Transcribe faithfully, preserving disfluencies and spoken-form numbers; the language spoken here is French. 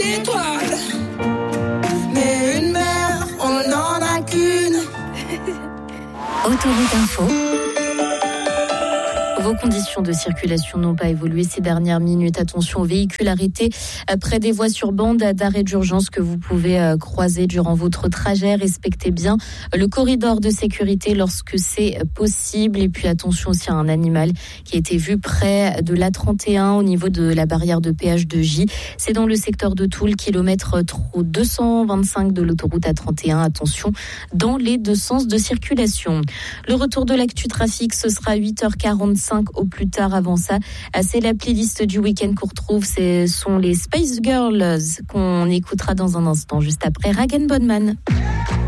d'étoiles. Mais une mer, on n'en a qu'une. Autoroute Info. Vos conditions de circulation n'ont pas évolué ces dernières minutes. Attention aux véhicules arrêtés près des voies sur bande d'arrêt d'urgence que vous pouvez croiser durant votre trajet. Respectez bien le corridor de sécurité lorsque c'est possible. Et puis attention aussi à un animal qui a été vu près de l'A trente et un au niveau de la barrière de péage de J. C'est dans le secteur de Toul, kilomètre deux cent vingt-cinq de l'autoroute A trente et un. Attention dans les deux sens de circulation. Le retour de l'actu trafic, ce sera à huit heures quarante-cinq au plus tard. Avant ça, c'est la playlist du week-end qu'on retrouve. Ce sont les Spice Girls qu'on écoutera dans un instant, juste après Rag and Bone Man.